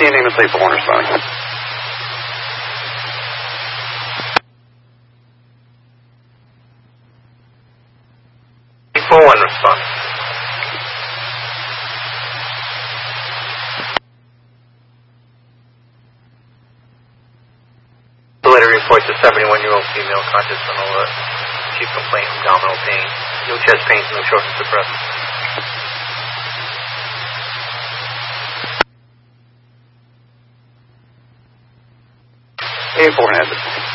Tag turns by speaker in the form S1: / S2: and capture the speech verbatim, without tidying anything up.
S1: T, name and plate for one responding.
S2: four one responding. The letter reports a seventy-one-year-old female conscious on alert. Chief complaint of abdominal pain. No chest pains, no shortness of breath.
S1: eight four and